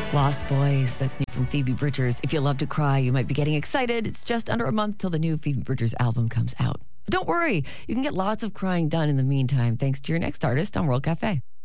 Lost Boys, that's new from Phoebe Bridgers. If you love to cry, you might be getting excited. It's just under a month till the new Phoebe Bridgers album comes out. But don't worry, you can get lots of crying done in the meantime thanks to your next artist on World Cafe.